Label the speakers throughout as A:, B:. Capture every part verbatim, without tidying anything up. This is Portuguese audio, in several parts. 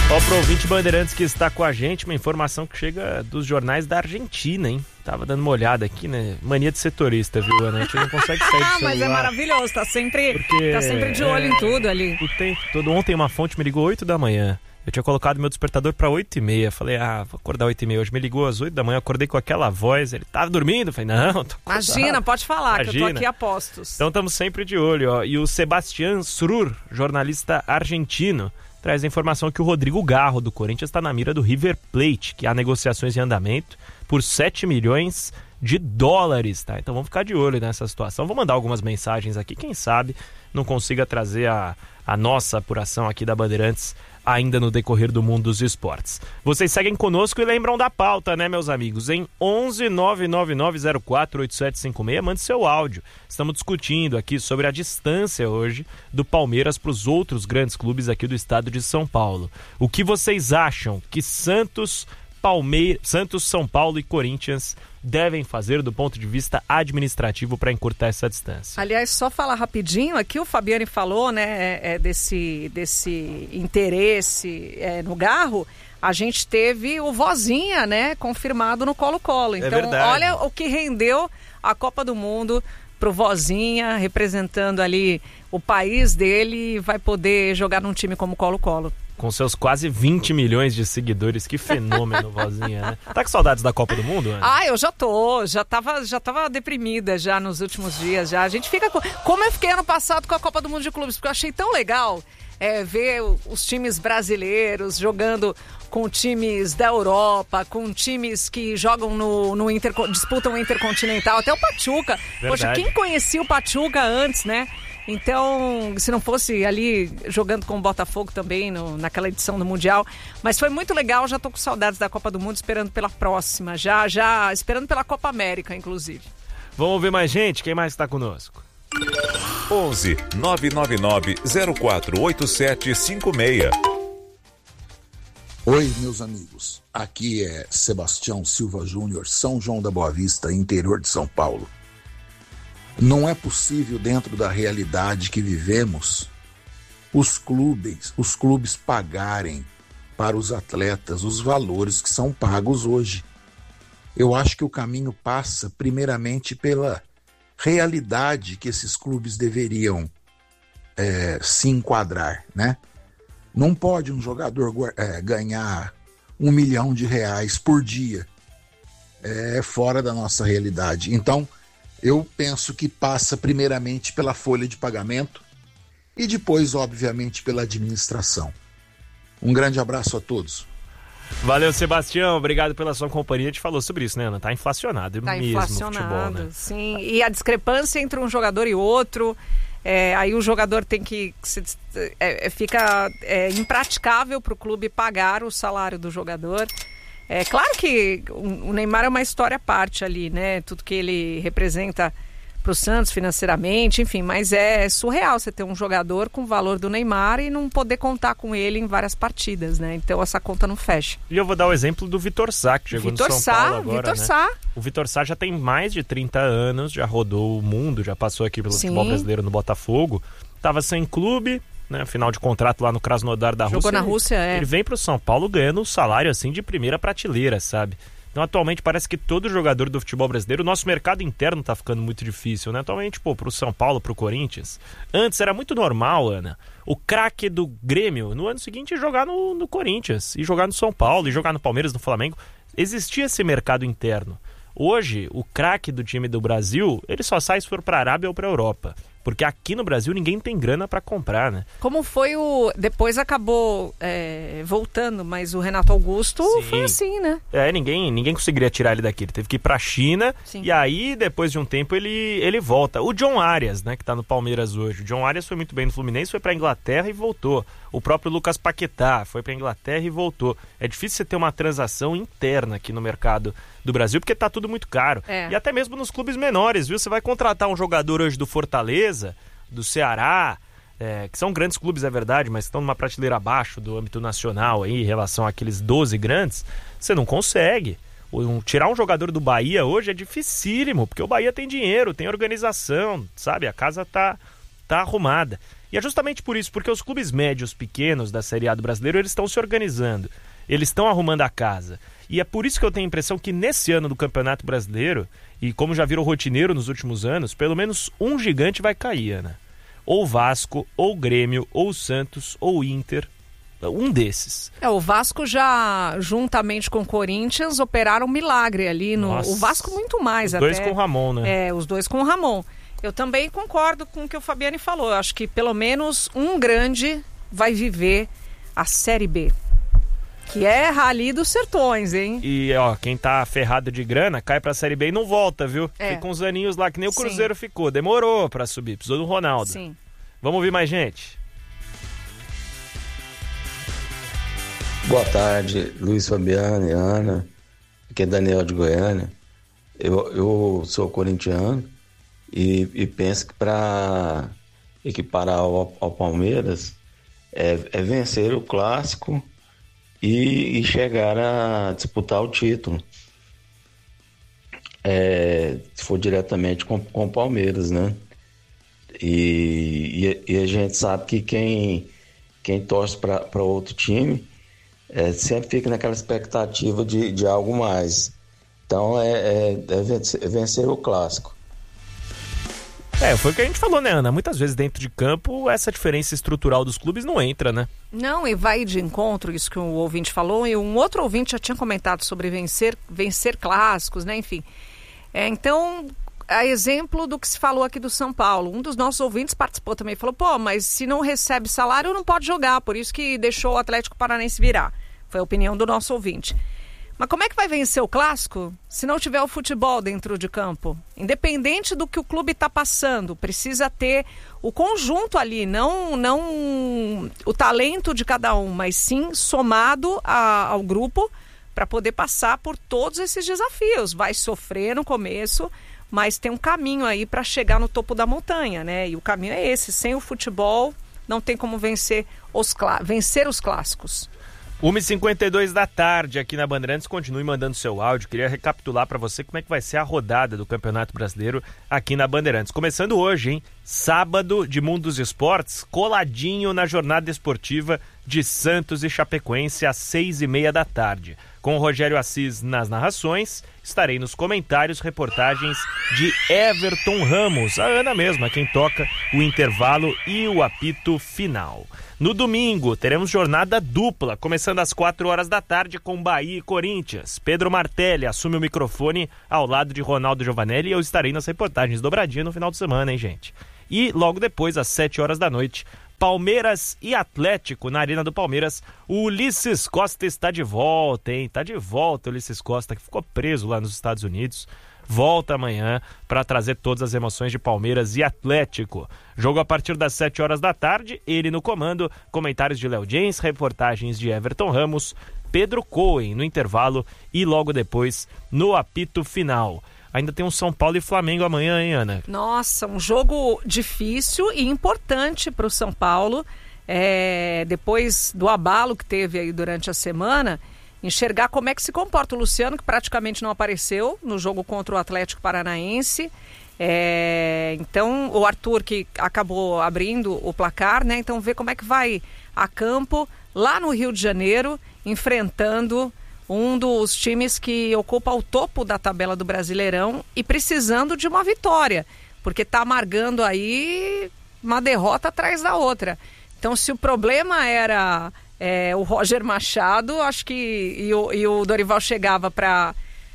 A: Ó, pro ouvinte Bandeirantes que está com a gente, uma informação que chega dos jornais da Argentina, hein? Tava dando uma olhada aqui, né? Mania de setorista, viu, Ana? A gente não consegue sair do celular.
B: Ah, mas é maravilhoso, tá sempre,
A: porque,
B: tá sempre de olho
A: é,
B: em tudo ali.
A: O tempo todo. Ontem uma fonte me ligou oito da manhã. Eu tinha colocado meu despertador para oito e meia. Falei, ah, vou acordar oito e meia. Hoje me ligou às oito da manhã, acordei com aquela voz. Ele tava dormindo? Falei, não, tô
B: Imagina, pode falar,
A: Imagina.
B: que eu tô aqui a postos.
A: Então estamos sempre de olho, ó. E o Sebastián Srur, jornalista argentino, traz a informação que o Rodrigo Garro, do Corinthians, está na mira do River Plate, que há negociações em andamento por sete milhões de dólares, tá? Então vamos ficar de olho nessa situação. Vou mandar algumas mensagens aqui, quem sabe não consiga trazer a, a nossa apuração aqui da Bandeirantes ainda no decorrer do mundo dos esportes. Vocês seguem conosco e lembram da pauta, né, meus amigos? Em onze nove nove nove zero quatro oito sete cinco seis, mande seu áudio. Estamos discutindo aqui sobre a distância hoje do Palmeiras para os outros grandes clubes aqui do estado de São Paulo. O que vocês acham que Santos, Palmeiras, Santos, São Paulo e Corinthians devem fazer do ponto de vista administrativo para encurtar essa distância?
B: Aliás, só falar rapidinho, aqui o Fabiani falou, né, é, é desse, desse interesse é, no Garro. A gente teve o Vozinha, né, confirmado no Colo-Colo. Então,
A: é verdade.
B: Olha o que rendeu a Copa do Mundo pro Vozinha, representando ali o país dele, vai poder jogar num time como Colo-Colo.
A: Com seus quase vinte milhões de seguidores, que fenômeno, Vozinha, né? Tá com saudades da Copa do Mundo, Ana?
B: Ah, eu já tô, já tava, já tava deprimida já nos últimos dias, já. A gente fica com... Como eu fiquei ano passado com a Copa do Mundo de Clubes, porque eu achei tão legal é, ver os times brasileiros jogando com times da Europa, com times que jogam no, no Inter, disputam o Intercontinental, até o Pachuca.
A: Verdade.
B: Poxa, quem conhecia o Pachuca antes, né? Então, se não fosse ali jogando com o Botafogo também no, naquela edição do Mundial, mas foi muito legal, já tô com saudades da Copa do Mundo, esperando pela próxima, já, já esperando pela Copa América, inclusive.
A: Vamos ouvir mais gente? Quem mais está conosco?
C: onze nove nove nove zero quatro oito sete cinco seis.
D: Oi, meus amigos. Aqui é Sebastião Silva Júnior, São João da Boa Vista, interior de São Paulo. Não é possível, dentro da realidade que vivemos, os clubes, os clubes pagarem para os atletas os valores que são pagos hoje. Eu acho que o caminho passa, primeiramente, pela realidade que esses clubes deveriam é, se enquadrar, né? Não pode um jogador é, ganhar um milhão de reais por dia. É fora da nossa realidade. Então, eu penso que passa primeiramente pela folha de pagamento e depois, obviamente, pela administração. Um grande abraço a todos.
A: Valeu, Sebastião. Obrigado pela sua companhia. A gente falou sobre isso, né, Ana? Tá inflacionado
B: tá
A: mesmo
B: inflacionado,
A: o futebol, né?
B: Sim. E a discrepância entre um jogador e outro, é, aí o jogador tem que... Se, é, fica é, impraticável para o clube pagar o salário do jogador. É claro que o Neymar é uma história à parte ali, né? Tudo que ele representa para o Santos financeiramente, enfim, mas é surreal você ter um jogador com o valor do Neymar e não poder contar com ele em várias partidas, né? Então essa conta não fecha.
A: E eu vou dar o exemplo do Vitor Sá, que chegou
B: Vitor
A: no São
B: Sá,
A: Paulo agora,
B: Vitor
A: né?
B: Sá.
A: O Vitor Sá já tem mais de trinta anos, já rodou o mundo, já passou aqui pelo
B: Sim.
A: futebol brasileiro no Botafogo, tava sem clube, né, final de contrato lá no Krasnodar da
B: Jogou
A: Rússia.
B: na
A: ele,
B: Rússia, é.
A: Ele vem pro São Paulo ganhando um salário assim de primeira prateleira, sabe? Então atualmente parece que todo jogador do futebol brasileiro, o nosso mercado interno tá ficando muito difícil, né? Atualmente, pô, pro São Paulo, pro Corinthians. Antes era muito normal, Ana, o craque do Grêmio no ano seguinte jogar no, no Corinthians, e jogar no São Paulo, e jogar no Palmeiras, no Flamengo. Existia esse mercado interno. Hoje, o craque do time do Brasil, ele só sai se for pra Arábia ou pra Europa. Porque aqui no Brasil ninguém tem grana pra comprar, né?
B: Como foi o... Depois acabou é, voltando, mas o Renato Augusto
A: Sim.
B: foi assim, né?
A: É, ninguém, ninguém conseguiria tirar ele daqui. Ele teve que ir pra China.
B: Sim.
A: E aí, depois de um tempo, ele, ele volta. O John Arias, né, que tá no Palmeiras hoje. O John Arias foi muito bem no Fluminense, foi pra Inglaterra e voltou. O próprio Lucas Paquetá foi pra Inglaterra e voltou. É difícil você ter uma transação interna aqui no mercado do Brasil, porque tá tudo muito caro.
B: É.
A: E até mesmo nos clubes menores, viu? Você vai contratar um jogador hoje do Fortaleza, do Ceará, é, que são grandes clubes, é verdade, mas estão numa prateleira abaixo do âmbito nacional aí, em relação àqueles doze grandes, você não consegue. Um, tirar um jogador do Bahia hoje é dificílimo, porque o Bahia tem dinheiro, tem organização, sabe? A casa tá, tá arrumada. E é justamente por isso, porque os clubes médios pequenos da Série A do Brasileiro, eles estão se organizando, eles estão arrumando a casa. E é por isso que eu tenho a impressão que nesse ano do Campeonato Brasileiro, e como já virou rotineiro nos últimos anos, pelo menos um gigante vai cair, Ana. Ou Vasco, ou Grêmio, ou Santos, ou Inter, um desses.
B: É, o Vasco já, juntamente com o Corinthians, operaram um milagre ali. No,
A: Nossa,
B: o Vasco muito mais
A: os
B: até.
A: Os dois com o Ramon, né?
B: É, os dois com o Ramon. Eu também concordo com o que o Fabiane falou. Eu acho que pelo menos um grande vai viver a Série B. Que é Rally dos Sertões, hein?
A: E, ó, quem tá ferrado de grana, cai pra Série B e não volta, viu?
B: É.
A: Fica uns aninhos lá, que nem o
B: Sim.
A: Cruzeiro ficou. Demorou pra subir, precisou do Ronaldo.
B: Sim.
A: Vamos ouvir mais gente?
E: Boa tarde, Luiz Fabiano e Ana. Aqui é Daniel de Goiânia. Eu, eu sou corintiano e, e penso que para equiparar ao, ao Palmeiras é, é vencer o clássico e, e chegar a disputar o título. É, se for diretamente com, com o Palmeiras, né? E, e, e a gente sabe que quem, quem torce para outro time É, sempre fica naquela expectativa de, de algo mais. Então é, é, é vencer, é vencer o clássico.
A: É, foi o que a gente falou, né, Ana? Muitas vezes dentro de campo, essa diferença estrutural dos clubes não entra, né?
B: Não, e vai de encontro, isso que o ouvinte falou, e um outro ouvinte já tinha comentado sobre vencer, vencer clássicos, né? Enfim. É, então, a exemplo do que se falou aqui do São Paulo, um dos nossos ouvintes participou também, falou, pô, mas se não recebe salário não pode jogar, por isso que deixou o Atlético Paranaense virar. Foi a opinião do nosso ouvinte. Mas como é que vai vencer o clássico se não tiver o futebol dentro de campo? Independente do que o clube está passando, precisa ter o conjunto ali, não, não o talento de cada um, mas sim somado a, ao grupo para poder passar por todos esses desafios. Vai sofrer no começo, mas tem um caminho aí para chegar no topo da montanha, né? E o caminho é esse, sem o futebol não tem como vencer os, vencer os clássicos.
A: uma e cinquenta e dois da tarde aqui na Bandeirantes, continue mandando seu áudio, queria recapitular para você como é que vai ser a rodada do Campeonato Brasileiro aqui na Bandeirantes. Começando hoje, hein? Sábado de Mundo dos Esportes, coladinho na jornada esportiva de Santos e Chapecoense às seis e meia da tarde. Com o Rogério Assis nas narrações, estarei nos comentários, reportagens de Everton Ramos, a Ana mesma, quem toca o intervalo e o apito final. No domingo, teremos jornada dupla, começando às quatro horas da tarde com Bahia e Corinthians. Pedro Martelli assume o microfone ao lado de Ronaldo Giovanelli e eu estarei nas reportagens dobradinha no final de semana, hein, gente? E logo depois, às sete horas da noite, Palmeiras e Atlético na Arena do Palmeiras. O Ulisses Costa está de volta, hein? Tá de volta o Ulisses Costa, que ficou preso lá nos Estados Unidos. Volta amanhã para trazer todas as emoções de Palmeiras e Atlético. Jogo a partir das sete horas da tarde, ele no comando, comentários de Léo Jens, reportagens de Everton Ramos, Pedro Cohen no intervalo e logo depois no apito final. Ainda tem um São Paulo e Flamengo amanhã, hein, Ana?
B: Nossa, um jogo difícil e importante para o São Paulo. É, depois do abalo que teve aí durante a semana, enxergar como é que se comporta o Luciano, que praticamente não apareceu no jogo contra o Atlético Paranaense. É, então, o Arthur, que acabou abrindo o placar, né? Então, ver como é que vai a campo lá no Rio de Janeiro, enfrentando um dos times que ocupa o topo da tabela do Brasileirão e precisando de uma vitória, porque está amargando aí uma derrota atrás da outra. Então, se o problema era é, o Roger Machado, acho que e o, e o Dorival chegava para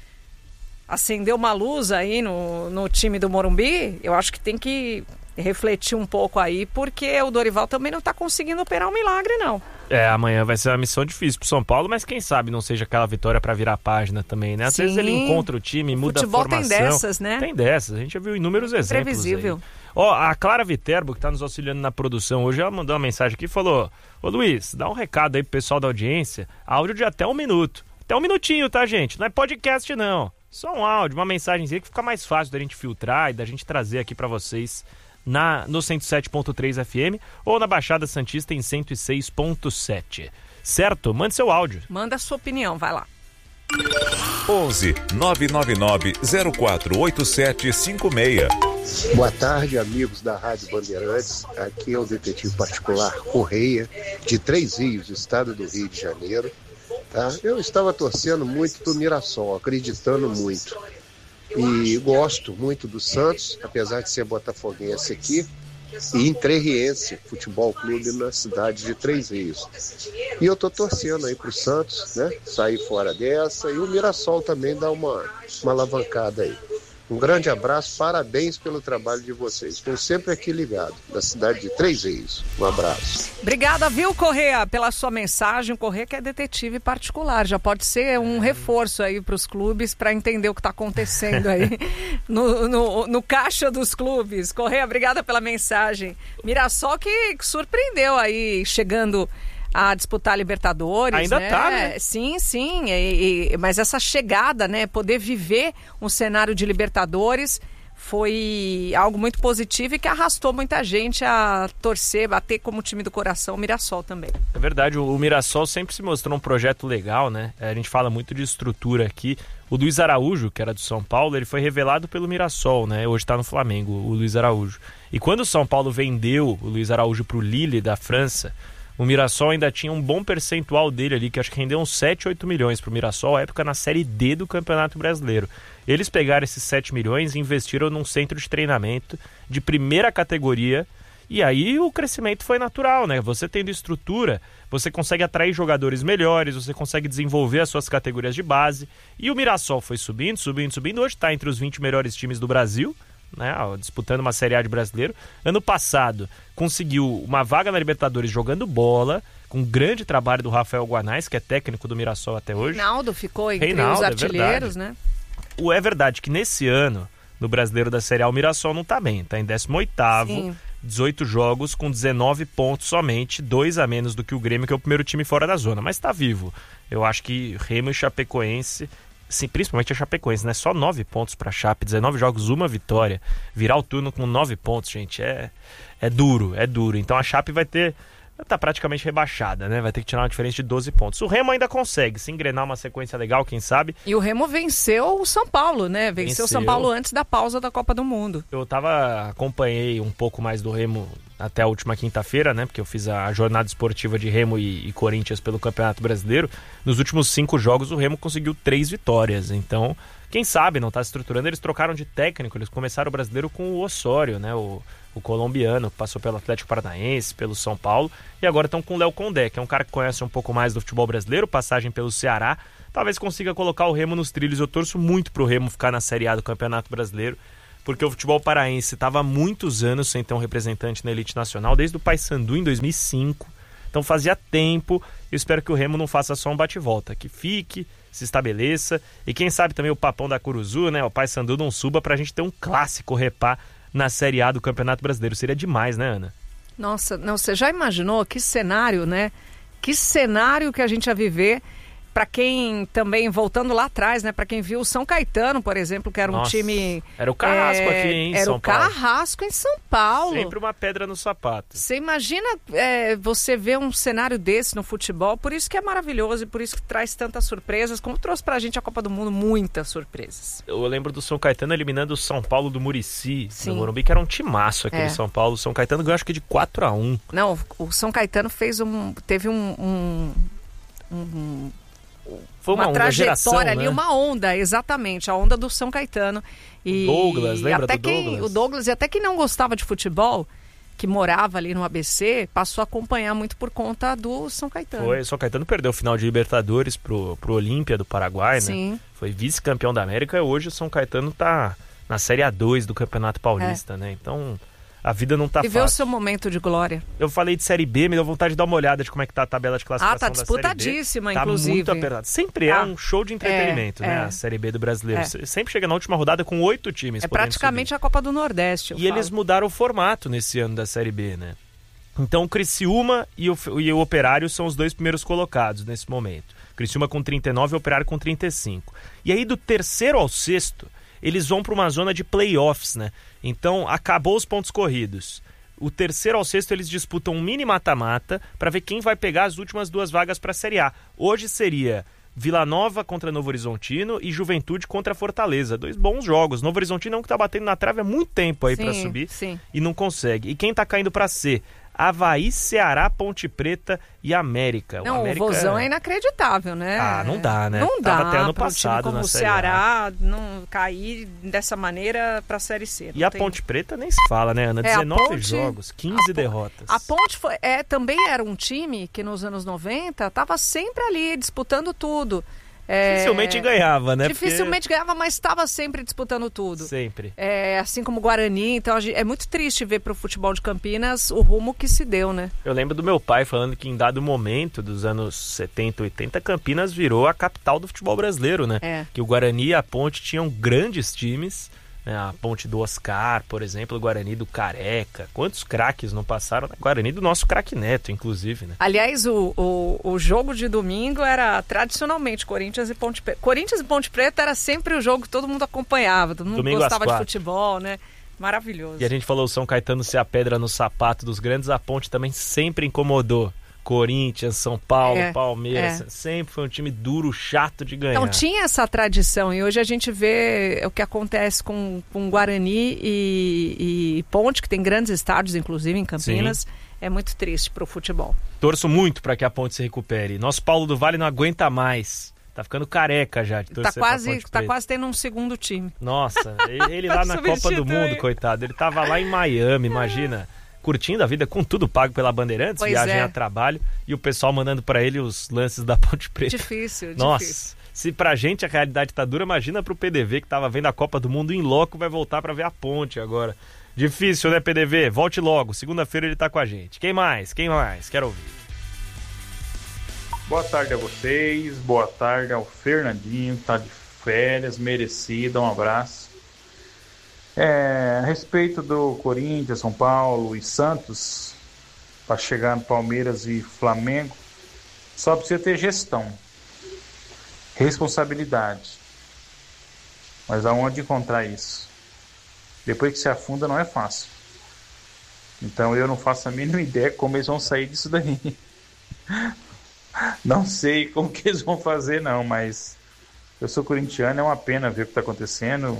B: acender uma luz aí no, no time do Morumbi, eu acho que tem que refletir um pouco aí, porque o Dorival também não está conseguindo operar um milagre, não.
A: É, amanhã vai ser uma missão difícil pro São Paulo, mas quem sabe não seja aquela vitória para virar a página também, né? Às
B: Sim.
A: vezes ele encontra o time, muda
B: Futebol
A: a formação.
B: tem dessas, né?
A: Tem dessas, a gente já viu inúmeros exemplos.
B: Previsível.
A: Aí. Ó, a Clara Viterbo, que tá nos auxiliando na produção hoje, ela mandou uma mensagem aqui e falou: ô Luiz, dá um recado aí pro pessoal da audiência, áudio de até um minuto. Até um minutinho, tá, gente? Não é podcast, não. Só um áudio, uma mensagenzinha que fica mais fácil da gente filtrar e da gente trazer aqui para vocês na, no cento e sete ponto três F M ou na Baixada Santista em cento e seis ponto sete. Certo? Mande seu áudio.
B: Manda a sua opinião, vai lá.
C: onze nove nove nove zero quatro oito sete cinco seis.
F: Boa tarde, amigos da Rádio Bandeirantes. Aqui é o detetive particular Correia, de Três Rios, estado do Rio de Janeiro. Tá? Eu estava torcendo muito pro Mirassol, acreditando muito. E gosto muito do Santos, apesar de ser botafoguense aqui, e entrerriense, futebol clube na cidade de Três Rios. E eu tô torcendo aí pro Santos, né, sair fora dessa, e o Mirassol também dá uma, uma alavancada aí. Um grande abraço, parabéns pelo trabalho de vocês. Estou sempre aqui ligado, da cidade de Três Rios. Um abraço.
B: Obrigada, viu, Correia, pela sua mensagem. O Correia que é detetive particular, já pode ser um reforço aí para os clubes para entender o que está acontecendo aí no, no, no caixa dos clubes. Correia, obrigada pela mensagem. Mirassol que surpreendeu aí, chegando a disputar a Libertadores.
A: Ainda
B: né?
A: tá, né?
B: Sim, sim. E, e, mas essa chegada, né? Poder viver um cenário de Libertadores foi algo muito positivo e que arrastou muita gente a torcer, bater como time do coração o Mirassol também.
A: É verdade, o, o Mirassol sempre se mostrou um projeto legal, né? A gente fala muito de estrutura aqui. O Luiz Araújo, que era do São Paulo, ele foi revelado pelo Mirassol, né? Hoje está no Flamengo, o Luiz Araújo. E quando o São Paulo vendeu o Luiz Araújo para o Lille da França, o Mirassol ainda tinha um bom percentual dele ali, que acho que rendeu uns sete, oito milhões para o Mirassol, à época na Série D do Campeonato Brasileiro. Eles pegaram esses sete milhões e investiram num centro de treinamento de primeira categoria, e aí o crescimento foi natural, né? Você tendo estrutura, você consegue atrair jogadores melhores, você consegue desenvolver as suas categorias de base, e o Mirassol foi subindo, subindo, subindo, hoje está entre os vinte melhores times do Brasil, né, disputando uma Série A de brasileiro. Ano passado conseguiu uma vaga na Libertadores jogando bola, com um grande trabalho do Rafael Guanais, que é técnico do Mirassol até hoje.
B: Reinaldo ficou entre
A: Reinaldo,
B: os artilheiros,
A: é
B: né?
A: O, é verdade que nesse ano, no Brasileiro da Série A, o Mirassol não tá bem, tá em décimo oitavo, Sim. dezoito jogos com dezenove pontos somente, dois a menos do que o Grêmio, que é o primeiro time fora da zona, mas tá vivo. Eu acho que Remo e Chapecoense, sim, principalmente a Chapecoense, né? Só nove pontos pra Chape, dezenove jogos, uma vitória. Virar o turno com nove pontos, gente, é, é duro, é duro. Então a Chape vai ter, tá praticamente rebaixada, né? Vai ter que tirar uma diferença de doze pontos. O Remo ainda consegue se engrenar uma sequência legal, quem sabe.
B: E o Remo venceu o São Paulo, né? Venceu o São Paulo antes da pausa da Copa do Mundo.
A: Eu tava, acompanhei um pouco mais do Remo até a última quinta-feira, né? Porque eu fiz a jornada esportiva de Remo e, e Corinthians pelo Campeonato Brasileiro. Nos últimos cinco jogos o Remo conseguiu três vitórias. Então, quem sabe não tá se estruturando. Eles trocaram de técnico, eles começaram o Brasileiro com o Osório, né? O, o colombiano, passou pelo Atlético Paranaense, pelo São Paulo. E agora estão com o Léo Condé, que é um cara que conhece um pouco mais do futebol brasileiro, passagem pelo Ceará. Talvez consiga colocar o Remo nos trilhos. Eu torço muito pro Remo ficar na Série A do Campeonato Brasileiro, porque o futebol paraense estava há muitos anos sem ter um representante na elite nacional, desde o Paysandu em dois mil e cinco. Então fazia tempo. Eu espero que o Remo não faça só um bate-volta, que fique, se estabeleça. E quem sabe também o Papão da Curuzu, né? O Paysandu não suba pra gente ter um clássico repá na Série A do Campeonato Brasileiro. Seria demais, né, Ana?
B: Nossa, não, você já imaginou que cenário, né? Que cenário que a gente ia viver. Para quem também, voltando lá atrás, né? Para quem viu o São Caetano, por exemplo, que era um
A: Nossa,
B: time...
A: Era o Carrasco
B: é,
A: aqui, hein, em
B: Era
A: São
B: o
A: Paulo.
B: Carrasco em São Paulo.
A: Sempre uma pedra no sapato.
B: Você imagina é, você ver um cenário desse no futebol, por isso que é maravilhoso e por isso que traz tantas surpresas, como trouxe pra gente a Copa do Mundo, muitas surpresas.
A: Eu lembro do São Caetano eliminando o São Paulo do Muricy,
B: Sim.
A: no Morumbi, que era um timaço aquele
B: É.
A: São Paulo. O São Caetano ganhou acho que de quatro a um.
B: Não, o São Caetano fez um... teve um... um, um
A: Foi uma,
B: uma
A: onda,
B: trajetória
A: geração,
B: ali,
A: né?
B: uma onda, exatamente, a onda do São Caetano. E
A: Douglas, lembra
B: até
A: do
B: quem,
A: Douglas?
B: O Douglas, e até quem não gostava de futebol, que morava ali no A B C, passou a acompanhar muito por conta do São Caetano.
A: Foi, o São Caetano perdeu o final de Libertadores pro, pro Olímpia do Paraguai,
B: Sim.
A: né? Foi vice-campeão da América e hoje o São Caetano tá na Série A dois do Campeonato Paulista, é. né? Então, a vida não tá
B: Viveu
A: fácil.
B: o seu momento de glória.
A: Eu falei de Série B, me deu vontade de dar uma olhada de como é que tá a tabela de classificação
B: Ah, tá
A: da Série B.
B: disputadíssima,
A: Tá
B: inclusive.
A: muito apertado. Sempre é
B: Tá.
A: um show de entretenimento,
B: É,
A: né?
B: é.
A: A Série B do brasileiro.
B: É.
A: Sempre chega na última rodada com oito times.
B: É
A: podendo
B: praticamente
A: subir.
B: a Copa do Nordeste, eu
A: E
B: falo.
A: eles mudaram o formato nesse ano da Série B, né? Então o Criciúma e o, e o Operário são os dois primeiros colocados nesse momento. Criciúma com trinta e nove e o Operário com trinta e cinco. E aí do terceiro ao sexto, eles vão para uma zona de playoffs, né? Então acabou os pontos corridos. O terceiro ao sexto eles disputam um mini mata-mata para ver quem vai pegar as últimas duas vagas para a Série A. Hoje seria Vila Nova contra Novo Horizontino e Juventude contra Fortaleza. Dois bons jogos. Novo Horizontino é um que tá batendo na trave há muito tempo aí para subir
B: sim.
A: e não consegue. E quem tá caindo para C? Avaí, Ceará, Ponte Preta e América.
B: Não, o,
A: América...
B: o Vozão é inacreditável, né?
A: Ah, não dá, né?
B: Não
A: Tava
B: dá
A: até ano
B: pra um
A: passado
B: time como
A: na
B: o
A: Série
B: Ceará não cair dessa maneira pra Série C.
A: E a tem... Ponte Preta nem se fala, né, Ana?
B: É,
A: dezenove
B: Ponte...
A: jogos, quinze
B: a
A: derrotas.
B: A Ponte foi, é, também era um time que nos anos noventa estava sempre ali disputando tudo. É,
A: dificilmente ganhava, né?
B: Dificilmente Porque... ganhava, mas estava sempre disputando tudo.
A: Sempre.
B: É, assim como o Guarani, então gente, é muito triste ver pro futebol de Campinas o rumo que se deu, né?
A: Eu lembro do meu pai falando que em dado momento dos anos setenta, oitenta, Campinas virou a capital do futebol brasileiro, né?
B: É.
A: Que o Guarani e a Ponte tinham grandes times, né? A Ponte do Oscar, por exemplo, o Guarani do Careca. Quantos craques não passaram? O Guarani do nosso craque Neto, inclusive, né?
B: Aliás, o, o, o jogo de domingo era tradicionalmente Corinthians e Ponte Preta. Corinthians e Ponte Preta era sempre o jogo que todo mundo acompanhava, todo mundo
A: domingo
B: gostava de futebol, né? Maravilhoso.
A: E a gente falou o São Caetano ser a pedra no sapato dos grandes, a Ponte também sempre incomodou. Corinthians, São Paulo,
B: é,
A: Palmeiras,
B: é.
A: sempre foi um time duro, chato de ganhar.
B: Então tinha essa tradição e hoje a gente vê o que acontece com, com Guarani e, e Ponte, que tem grandes estádios, inclusive em Campinas. Sim. É muito triste pro futebol.
A: Torço muito para que a Ponte se recupere. Nosso Paulo do Vale não aguenta mais. Tá ficando careca já de torcer
B: tá quase,
A: pra Ponte
B: Tá
A: Preta.
B: quase tendo um segundo time.
A: Nossa, ele lá na Copa do Mundo, coitado. Ele tava lá em Miami, imagina. Curtindo a vida com tudo pago pela Bandeirantes,
B: pois
A: viagem
B: é.
A: a trabalho, e o pessoal mandando pra ele os lances da Ponte Preta.
B: Difícil,
A: Nossa,
B: difícil.
A: Se pra gente a realidade tá dura, imagina pro P D V que tava vendo a Copa do Mundo em loco, vai voltar pra ver a Ponte agora. Difícil, né, P D V? Volte logo, segunda-feira ele tá com a gente. Quem mais? Quem mais? Quero ouvir.
G: Boa tarde a vocês, boa tarde ao Fernandinho, que tá de férias, merecido, um abraço. É, a respeito do Corinthians, São Paulo e Santos, para chegar no Palmeiras e Flamengo, só precisa ter gestão, responsabilidade. Mas aonde encontrar isso? Depois que se afunda não é fácil. Então eu não faço a mínima ideia como eles vão sair disso daí. Não sei como que eles vão fazer não, mas eu sou corintiano, é uma pena ver o que está acontecendo.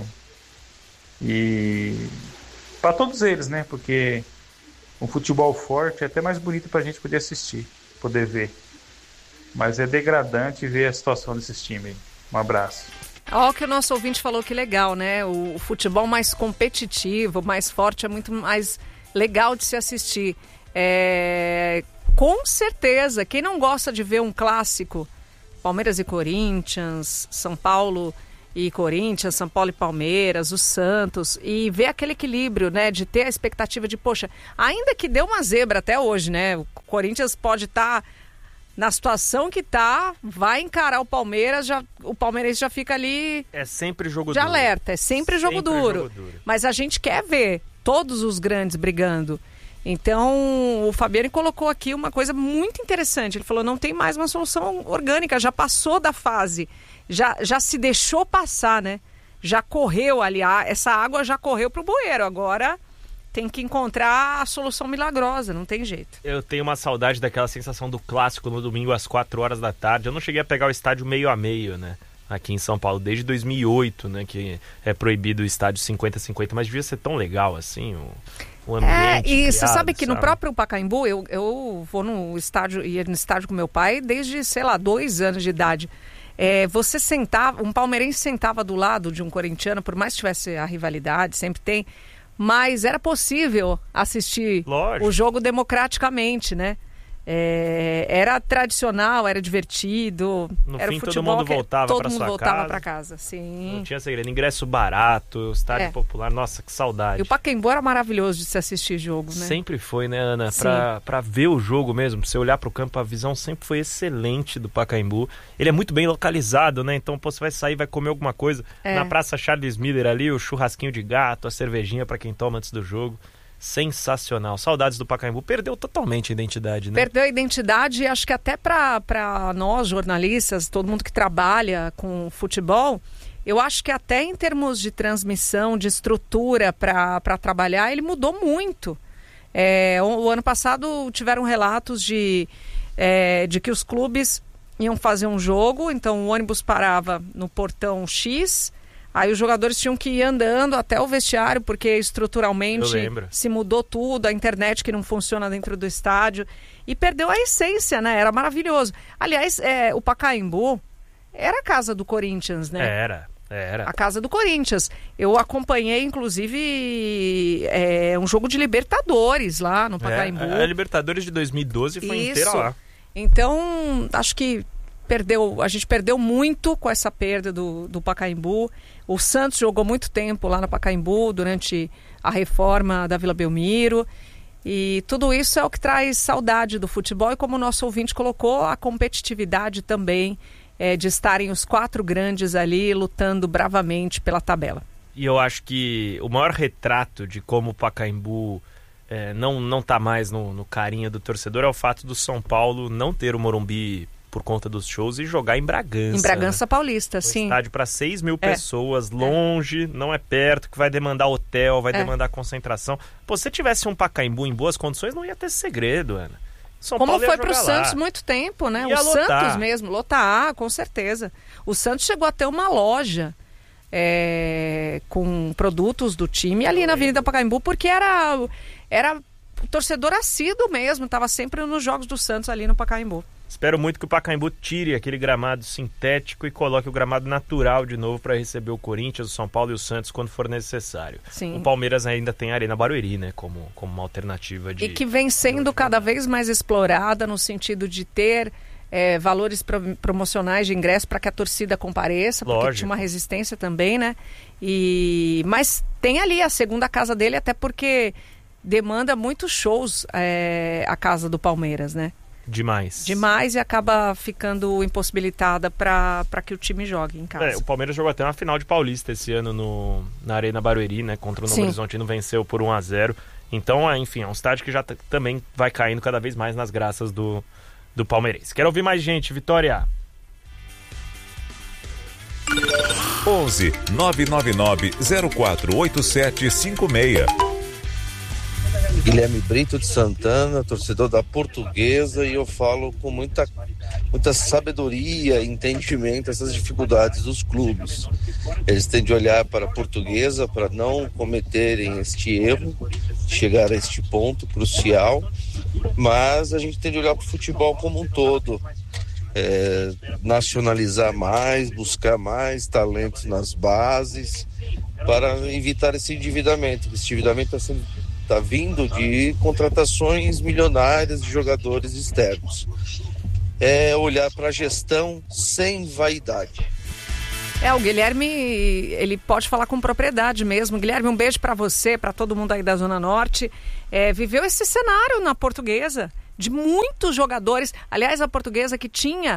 G: E para todos eles, né? Porque um futebol forte é até mais bonito para a gente poder assistir, poder ver. Mas é degradante ver a situação desses times. Um abraço.
B: Ó, que o nosso ouvinte falou que legal, né? O, o futebol mais competitivo, mais forte, é muito mais legal de se assistir. É, com certeza, quem não gosta de ver um clássico, Palmeiras e Corinthians, São Paulo e Corinthians, São Paulo e Palmeiras, o Santos, e ver aquele equilíbrio, né, de ter a expectativa de, poxa, ainda que deu uma zebra até hoje, né, o Corinthians pode estar tá na situação que tá, vai encarar o Palmeiras, já, o Palmeirense já fica ali...
A: É sempre jogo
B: de
A: duro.
B: De alerta, é sempre, sempre jogo, duro. jogo duro. Mas a gente quer ver todos os grandes brigando. Então, o Fabiano colocou aqui uma coisa muito interessante. Ele falou, não tem mais uma solução orgânica, já passou da fase, já, já se deixou passar, né? Já correu ali, essa água já correu pro bueiro, agora tem que encontrar a solução milagrosa, não tem jeito.
A: Eu tenho uma saudade daquela sensação do clássico no domingo às quatro horas da tarde. Eu não cheguei a pegar o estádio meio a meio, né? Aqui em São Paulo, desde dois mil e oito, né? Que é proibido o estádio cinquenta a cinquenta, mas devia ser tão legal assim, o... O ambiente
B: é, e
A: criado,
B: você sabe que
A: sabe?
B: No próprio Pacaembu, eu, eu vou no estádio, ia no estádio com meu pai desde, sei lá, dois anos de idade. É, você sentava, um palmeirense sentava do lado de um corintiano, por mais que tivesse a rivalidade, sempre tem, mas era possível assistir
A: Lógico.
B: O jogo democraticamente, né? É, era tradicional, era divertido,
A: no
B: era
A: fim,
B: o futebol
A: todo mundo voltava
B: todo
A: para
B: mundo
A: sua
B: voltava
A: casa.
B: para casa, sim.
A: Não tinha segredo, ingresso barato, estádio
B: É.
A: popular, nossa, que saudade.
B: E o Pacaembu era maravilhoso de se assistir jogo, né?
A: Sempre foi, né, Ana? Pra, pra ver o jogo mesmo, pra você olhar pro campo, a visão sempre foi excelente do Pacaembu. Ele é muito bem localizado, né? Então, pô, você vai sair, vai comer alguma coisa.
B: É.
A: Na Praça Charles Miller ali, o churrasquinho de gato, a cervejinha pra quem toma antes do jogo. Sensacional. Saudades do Pacaembu. Perdeu totalmente a identidade, né?
B: Perdeu a identidade e acho que até para nós, jornalistas, todo mundo que trabalha com futebol, eu acho que até em termos de transmissão, de estrutura para trabalhar, ele mudou muito. É, o, o ano passado tiveram relatos de, é, de que os clubes iam fazer um jogo, então o ônibus parava no portão X, aí os jogadores tinham que ir andando até o vestiário, porque estruturalmente se mudou tudo, a internet que não funciona dentro do estádio, e perdeu a essência, né? Era maravilhoso. Aliás, é, o Pacaembu era a casa do Corinthians, né?
A: Era, era.
B: A casa do Corinthians. Eu acompanhei, inclusive, é, um jogo de Libertadores lá no Pacaembu.
A: É, a Libertadores de dois mil e doze foi
B: Isso.
A: inteira lá.
B: Então, acho que perdeu, a gente perdeu muito com essa perda do, do Pacaembu. O Santos jogou muito tempo lá no Pacaembu durante a reforma da Vila Belmiro. E tudo isso é o que traz saudade do futebol. E como o nosso ouvinte colocou, a competitividade também é, de estarem os quatro grandes ali lutando bravamente pela tabela.
A: E eu acho que o maior retrato de como o Pacaembu é, não, não tá mais no, no carinho do torcedor é o fato do São Paulo não ter o Morumbi por conta dos shows e jogar em Bragança.
B: Em Bragança, né? Paulista,
A: um
B: sim.
A: Estádio para seis mil
B: é.
A: pessoas, longe, não é perto, que vai demandar hotel, vai
B: é.
A: demandar concentração. Pô, se tivesse um Pacaembu em boas condições, não ia ter segredo, Ana.
B: São Como Paulo foi para o Santos muito tempo, né?
A: Ia
B: o
A: lotar.
B: Santos mesmo, lotar, com certeza. O Santos chegou a ter uma loja é, com produtos do time ali na Avenida Pacaembu, porque era, era o torcedor assíduo mesmo, estava sempre nos jogos do Santos ali no Pacaembu.
A: Espero muito que o Pacaembu tire aquele gramado sintético e coloque o gramado natural de novo para receber o Corinthians, o São Paulo e o Santos quando for necessário.
B: Sim.
A: O Palmeiras ainda tem a Arena Barueri, né, como, como uma alternativa de...
B: E que vem sendo cada vez mais explorada no sentido de ter é, valores pro, promocionais de ingresso para que a torcida compareça, porque
A: Lógico.
B: Tinha uma resistência também, né? E, mas tem ali a segunda casa dele, até porque demanda muitos shows é, a casa do Palmeiras, né?
A: Demais.
B: Demais e acaba ficando impossibilitada para que o time jogue em casa.
A: É, o Palmeiras jogou até uma final de Paulista esse ano no, na Arena Barueri, né? Contra o Novo
B: Sim.
A: Horizontino, venceu por um a zero. Então, é, enfim, é um estádio que já t- também vai caindo cada vez mais nas graças do, do palmeirense. Quero ouvir mais gente, Vitória.
C: onze nove nove nove zero quatro oito sete cinco seis.
H: Guilherme Brito de Santana, torcedor da Portuguesa, e eu falo com muita, muita sabedoria e entendimento essas dificuldades dos clubes. Eles têm de olhar para a Portuguesa para não cometerem este erro, chegar a este ponto crucial, mas a gente tem de olhar para o futebol como um todo, é, nacionalizar mais, buscar mais talentos nas bases para evitar esse endividamento. Esse endividamento está sendo Está vindo de contratações milionárias de jogadores externos. É olhar para a gestão sem vaidade.
B: É, o Guilherme, ele pode falar com propriedade mesmo. Guilherme, um beijo para você, para todo mundo aí da Zona Norte. É, viveu esse cenário na Portuguesa, de muitos jogadores. Aliás, a Portuguesa que tinha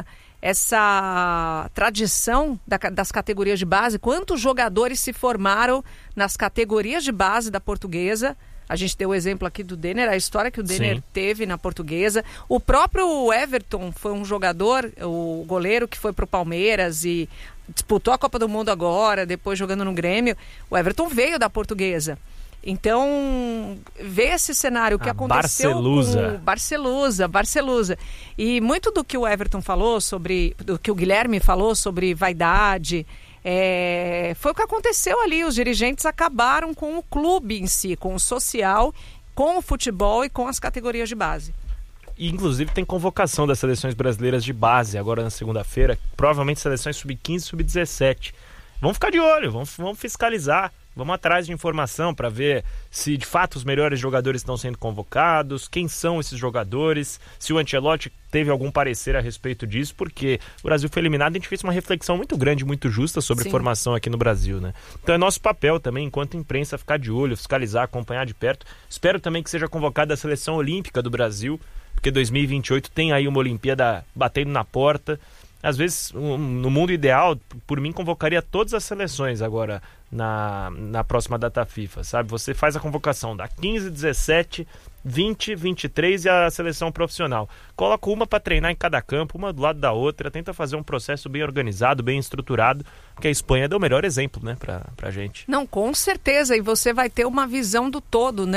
B: essa tradição da, das categorias de base. Quantos jogadores se formaram nas categorias de base da Portuguesa? A gente deu o exemplo aqui do Denner, a história que o Denner Sim. teve na Portuguesa. O próprio Everton foi um jogador, o goleiro que foi pro Palmeiras e disputou a Copa do Mundo agora, depois jogando no Grêmio. O Everton veio da Portuguesa. Então, vê esse cenário, o que a aconteceu
A: Barcelusa.
B: com o Barcelusa, Barcelusa. E muito do que o Everton falou sobre, do que o Guilherme falou sobre vaidade... É, foi o que aconteceu ali, os dirigentes acabaram com o clube em si, com o social, com o futebol e com as categorias de base.
A: E, inclusive, tem convocação das seleções brasileiras de base agora na segunda-feira, provavelmente seleções sub quinze e sub dezessete. Vamos ficar de olho, vamos, vamos fiscalizar, vamos atrás de informação para ver se de fato os melhores jogadores estão sendo convocados, quem são esses jogadores, se o Ancelotti teve algum parecer a respeito disso, porque o Brasil foi eliminado e a gente fez uma reflexão muito grande, muito justa sobre Sim. formação aqui no Brasil, né? Então é nosso papel também, enquanto imprensa, ficar de olho, fiscalizar, acompanhar de perto. Espero também que seja convocada a Seleção Olímpica do Brasil, porque dois mil e vinte e oito tem aí uma Olimpíada batendo na porta. Às vezes, no mundo ideal, por mim, convocaria todas as seleções agora na, na próxima data FIFA, sabe? Você faz a convocação da quinze, dezessete, vinte, vinte e três e a seleção profissional. Coloca uma para treinar em cada campo, uma do lado da outra, tenta fazer um processo bem organizado, bem estruturado, porque a Espanha deu o melhor exemplo, né, pra, pra gente.
B: Não, com certeza, e você vai ter uma visão do todo, né?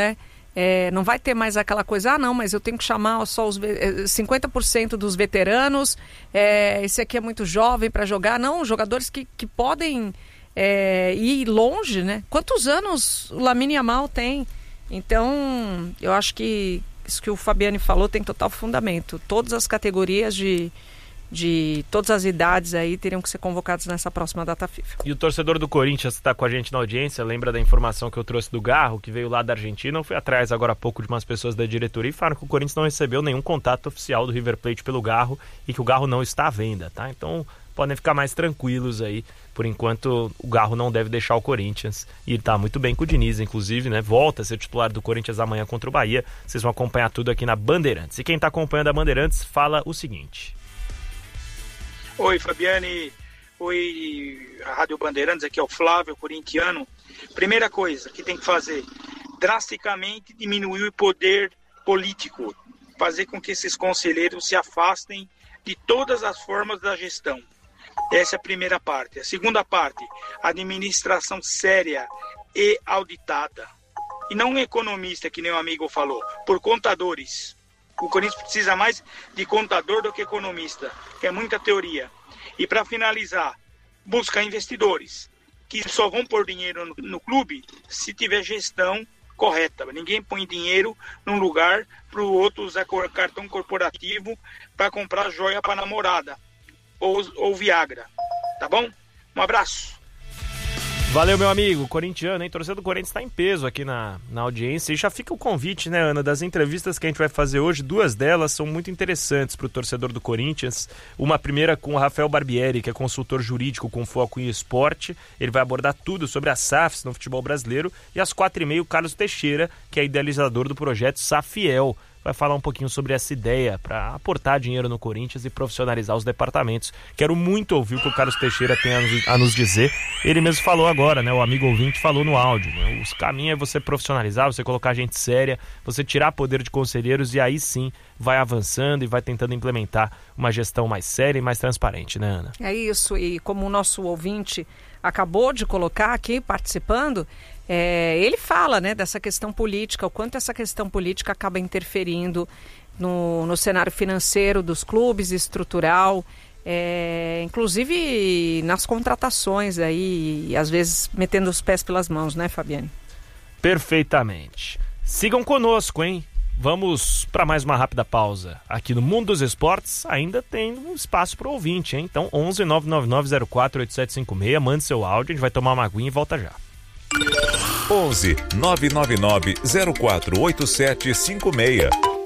B: É, não vai ter mais aquela coisa, ah não, mas eu tenho que chamar só os cinquenta por cento dos veteranos, é, esse aqui é muito jovem para jogar. Não, jogadores que, que podem é, ir longe, né? Quantos anos o Lamine Yamal tem? Então, eu acho que isso que o Fabiane falou tem total fundamento. Todas as categorias de... de todas as idades aí teriam que ser convocados nessa próxima data FIFA.
A: E o torcedor do Corinthians que está com a gente na audiência, lembra da informação que eu trouxe do Garro, que veio lá da Argentina? Eu fui atrás agora há pouco de umas pessoas da diretoria e falaram que o Corinthians não recebeu nenhum contato oficial do River Plate pelo Garro e que o Garro não está à venda, tá? Então podem ficar mais tranquilos aí. Por enquanto o Garro não deve deixar o Corinthians e está muito bem com o Diniz, inclusive, né? Volta a ser titular do Corinthians amanhã contra o Bahia. Vocês vão acompanhar tudo aqui na Bandeirantes. E quem está acompanhando a Bandeirantes fala o seguinte...
I: Oi, Fabiane. Oi, a Rádio Bandeirantes, aqui é o Flávio, corintiano. Primeira coisa que tem que fazer, drasticamente diminuir o poder político, fazer com que esses conselheiros se afastem de todas as formas da gestão. Essa é a primeira parte. A segunda parte, administração séria e auditada. E não um economista, que nem o amigo falou, por contadores. O Corinthians precisa mais de contador do que economista, que é muita teoria. E para finalizar, buscar investidores, que só vão pôr dinheiro no, no clube se tiver gestão correta. Ninguém põe dinheiro num lugar para o outro usar cartão corporativo para comprar joia para namorada ou, ou Viagra. Tá bom? Um abraço.
A: Valeu, meu amigo, corintiano, hein? Torcedor do Corinthians está em peso aqui na, na audiência. E já fica o convite, né, Ana, das entrevistas que a gente vai fazer hoje. Duas delas são muito interessantes para o torcedor do Corinthians. Uma primeira com o Rafael Barbieri, que é consultor jurídico com foco em esporte. Ele vai abordar tudo sobre as S A Fs no futebol brasileiro. E às quatro e meia, o Carlos Teixeira, que é idealizador do projeto Safiel. Vai falar um pouquinho sobre essa ideia para aportar dinheiro no Corinthians e profissionalizar os departamentos. Quero muito ouvir o que o Carlos Teixeira tem a nos, a nos dizer. Ele mesmo falou agora, né? O amigo ouvinte falou no áudio, né? Os caminhos é você profissionalizar, você colocar gente séria, você tirar poder de conselheiros e aí sim vai avançando e vai tentando implementar uma gestão mais séria e mais transparente, né, Ana?
B: É isso, e como o nosso ouvinte acabou de colocar aqui, participando, é, ele fala, né, dessa questão política, o quanto essa questão política acaba interferindo no, no cenário financeiro dos clubes, estrutural, é, inclusive nas contratações aí, e às vezes metendo os pés pelas mãos, né, Fabiane?
A: Perfeitamente. Sigam conosco, hein? Vamos para mais uma rápida pausa. Aqui no Mundo dos Esportes ainda tem um espaço para o ouvinte, hein? Então onze nove nove nove zero quatro oito sete cinco seis, mande seu áudio, a gente vai tomar uma aguinha e volta já.
C: onze nove nove nove zero quatro oito sete cinco seis.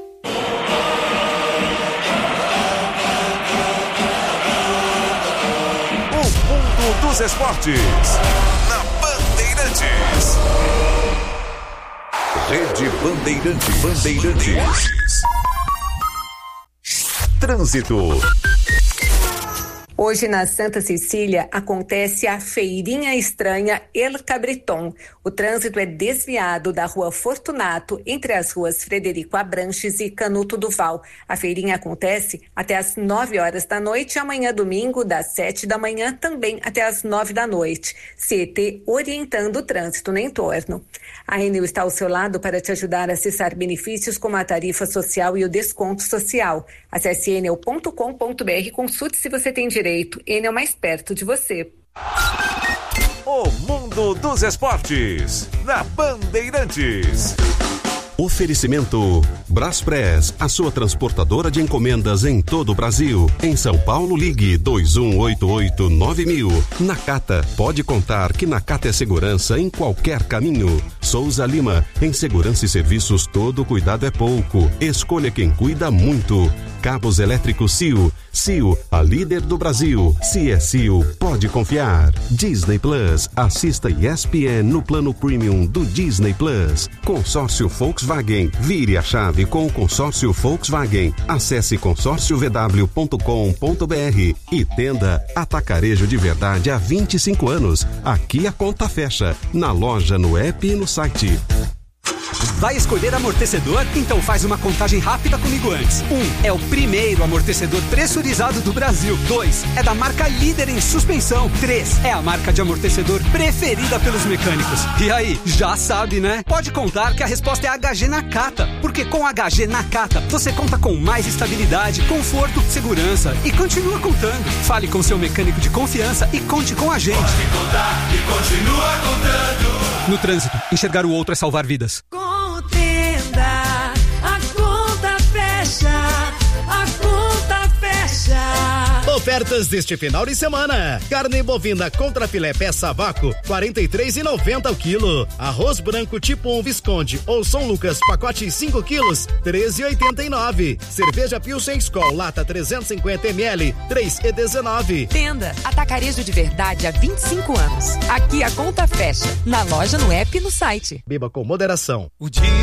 C: O Mundo dos Esportes na Bandeirantes. Rede Bandeirantes. Bandeirantes. Trânsito.
J: Hoje na Santa Cecília acontece a Feirinha Estranha El Cabriton. O trânsito é desviado da Rua Fortunato entre as ruas Frederico Abranches e Canuto Duval. A feirinha acontece até às nove horas da noite e amanhã domingo das sete da manhã também até às nove da noite. C E T orientando o trânsito no entorno. A Enel está ao seu lado para te ajudar a acessar benefícios como a tarifa social e o desconto social. Acesse enel ponto com ponto br e consulte se você tem direito. Enel mais perto de você.
C: O Mundo dos Esportes na Bandeirantes.
K: Oferecimento Braspress, a sua transportadora de encomendas em todo o Brasil. Em São Paulo, ligue dois um oito oito nove mil. Nakata, pode contar que Nakata é segurança em qualquer caminho. Souza Lima, em segurança e serviços todo cuidado é pouco. Escolha quem cuida muito. Cabos elétricos C I O. C I O, a líder do Brasil. Se é C I O, pode confiar. Disney Plus, assista E S P N no plano premium do Disney Plus. Consórcio Volkswagen, vire a chave com o consórcio Volkswagen. Acesse consórcio v w ponto com ponto b r e tenda Atacarejo de Verdade há vinte e cinco anos. Aqui a conta fecha, na loja, no app e no site.
L: Vai escolher amortecedor? Então faz uma contagem rápida comigo antes. Um, é o primeiro amortecedor pressurizado do Brasil. Dois, é da marca líder em suspensão. Três, é a marca de amortecedor preferida pelos mecânicos. E aí, já sabe, né? Pode contar que a resposta é H G Nakata, porque com H G Nakata você conta com mais estabilidade, conforto, segurança e continua contando. Fale com seu mecânico de confiança e conte com a gente.
M: Pode contar e continua contando.
L: No trânsito, enxergar o outro é salvar vidas.
M: Contenda, a conta fecha, a conta fecha.
N: Ofertas deste final de semana: carne bovina contra filé peça a vácuo, quarenta e três reais e noventa centavos o quilo. Arroz branco tipo um Visconde ou São Lucas, pacote cinco quilos, treze reais e oitenta e nove centavos. Cerveja Pilsen Skol, lata trezentos e cinquenta mililitros, três reais e dezenove centavos.
O: Tenda, atacarejo de verdade há vinte e cinco anos. Aqui a conta fecha, na loja, no app e no site.
N: Beba com moderação.
M: O dia